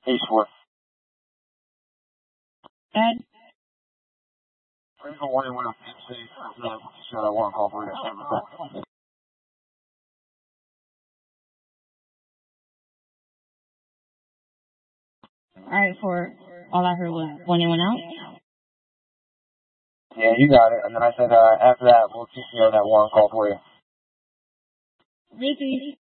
Eastwood. Ed? Please don't worry when I'm safe. After that, she said I want to call for you. Alright, for all I heard was 1 in, 1 out? Yeah, you got it. And then I said, after that, we'll TCO that one call for you. Ricky.